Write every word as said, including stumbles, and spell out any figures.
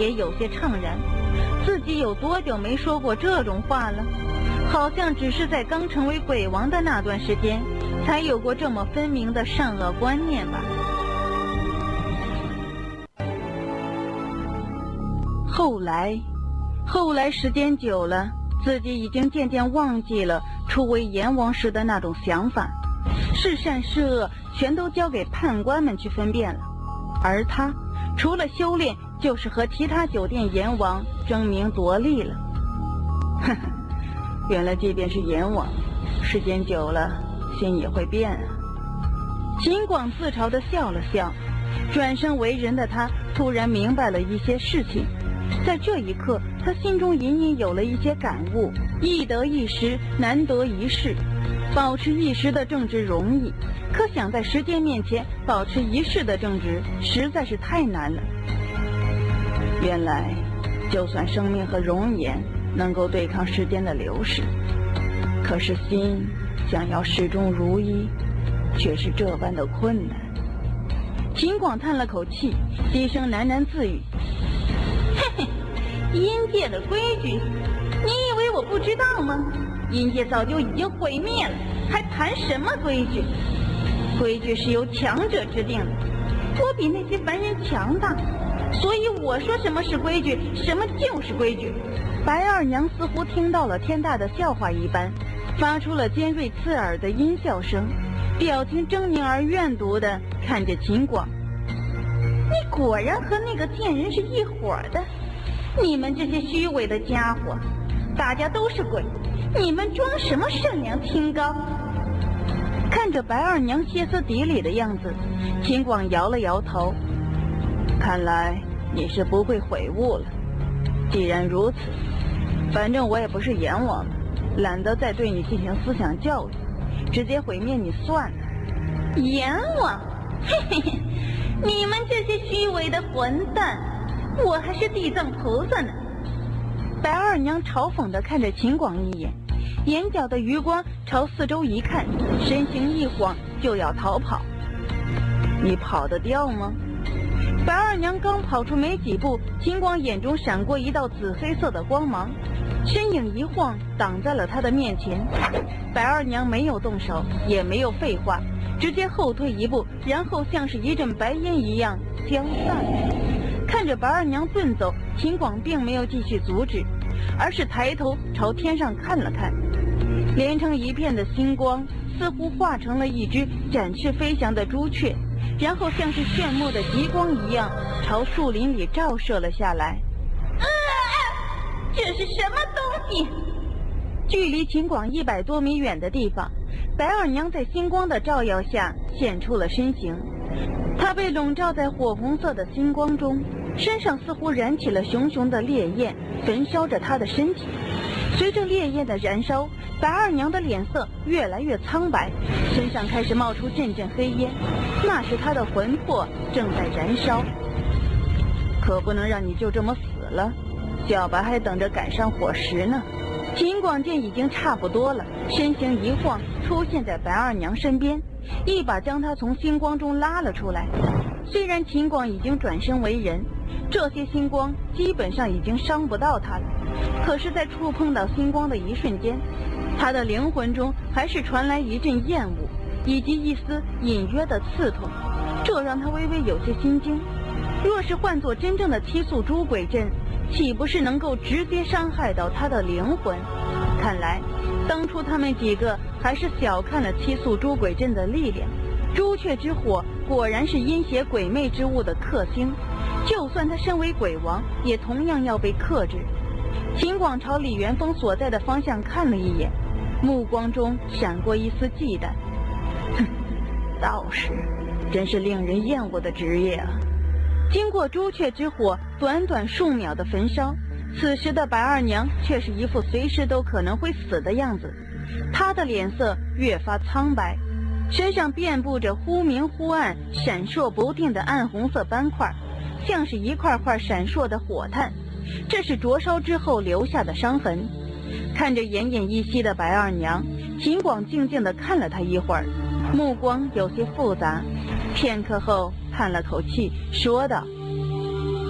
也有些怅然，自己有多久没说过这种话了？好像只是在刚成为鬼王的那段时间，才有过这么分明的善恶观念吧。后来，后来时间久了，自己已经渐渐忘记了初为阎王时的那种想法，是善是恶全都交给判官们去分辨了。而他除了修炼，就是和其他酒店阎王争名夺利了。呵呵，原来即便是阎王，时间久了心也会变啊。秦广自嘲地笑了笑，转身为人的他突然明白了一些事情。在这一刻，他心中隐隐有了一些感悟：易得一时，难得一世。保持一时的正直容易，可想在时间面前保持一世的正直，实在是太难了。原来，就算生命和容颜能够对抗时间的流逝，可是心想要始终如一，却是这般的困难。秦广叹了口气，低声喃喃自语：嘿嘿，阴界的规矩，你以为我不知道吗？阴界早就已经毁灭了，还谈什么规矩？规矩是由强者制定的，我比那些凡人强大，所以我说什么是规矩，什么就是规矩。白二娘似乎听到了天大的笑话一般，发出了尖锐刺耳的阴笑声，表情狰狞而怨毒地看着秦广：你果然和那个贱人是一伙的，你们这些虚伪的家伙，大家都是鬼，你们装什么善良清高？看着白二娘歇斯底里的样子，秦广摇了摇头：看来你是不会悔悟了。既然如此，反正我也不是阎王了，懒得再对你进行思想教育，直接毁灭你算了。阎王？嘿嘿嘿，你们这些虚伪的混蛋，我还是地藏菩萨呢。白二娘嘲讽地看着秦广一眼，眼角的余光朝四周一看，身形一晃就要逃跑。你跑得掉吗？白二娘刚跑出没几步，秦广眼中闪过一道紫黑色的光芒，身影一晃挡在了他的面前。白二娘没有动手，也没有废话，直接后退一步，然后像是一阵白烟一样消散了。看着白二娘遁走，秦广并没有继续阻止，而是抬头朝天上看了看，连成一片的星光似乎化成了一只展翅飞翔的朱雀，然后像是炫目的极光一样朝树林里照射了下来。啊！这是什么东西？距离秦广一百多米远的地方，白二娘在星光的照耀下现出了身形。她被笼罩在火红色的星光中，身上似乎燃起了熊熊的烈焰，焚烧着她的身体。随着烈焰的燃烧，白二娘的脸色越来越苍白，身上开始冒出阵阵黑烟，那是她的魂魄正在燃烧。可不能让你就这么死了，小白还等着赶上伙食呢。秦广见已经差不多了，身形一晃出现在白二娘身边，一把将她从星光中拉了出来。虽然秦广已经转身为人，这些星光基本上已经伤不到他了，可是在触碰到星光的一瞬间，他的灵魂中还是传来一阵厌恶以及一丝隐约的刺痛，这让他微微有些心惊。若是换作真正的七宿诸鬼阵，岂不是能够直接伤害到他的灵魂？看来当初他们几个还是小看了七宿诸鬼阵的力量。朱雀之火果然是阴邪鬼魅之物的克星，就算他身为鬼王，也同样要被克制。秦广朝李元峰所在的方向看了一眼，目光中闪过一丝忌惮。哼，道士真是令人厌恶的职业啊！经过朱雀之火短短数秒的焚烧，此时的白二娘却是一副随时都可能会死的样子，她的脸色越发苍白，身上遍布着忽明忽暗、闪烁不定的暗红色斑块，像是一块块闪烁的火炭，这是灼烧之后留下的伤痕。看着奄奄一息的白二娘，秦广静静地看了她一会儿，目光有些复杂，片刻后叹了口气，说道：